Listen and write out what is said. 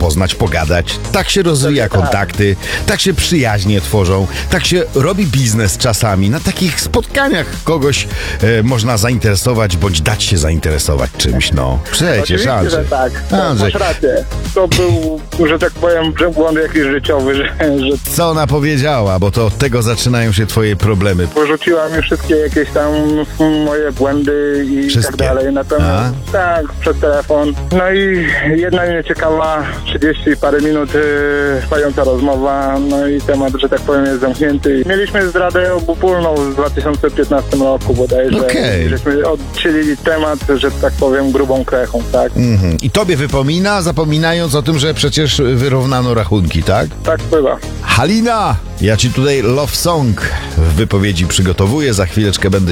poznać, pogadać. Tak się rozwija kontakty, tak się przyjaźnie tworzą, tak się robi biznes czasami. Na takich spotkaniach kogoś można zainteresować, bądź dać się zainteresować czymś, no. Przecież, Oczywiście, Andrzej. że tak. Andrzej. Masz rację. To był, że tak powiem, błąd jakiś życiowy, że Co ona powiedziała, bo to od tego zaczynają się twoje problemy. porzuciła mi wszystkie jakieś tam moje błędy i Wszystkie? tak dalej. Natomiast tak, przez telefon. No i jedna mnie ciekawa, 30 parę minut trwająca rozmowa, no i temat, że tak powiem, jest zamknięty. Mieliśmy zdradę obopólną w 2015 roku bodajże. Okej. Żeśmy odcięli temat, że tak powiem, grubą krechą, tak? I tobie wypomina, zapominając o tym, że przecież wyrównano rachunki, tak? Tak bywa. Halina, ja ci tutaj love song w wypowiedzi przygotowuję, za chwileczkę będę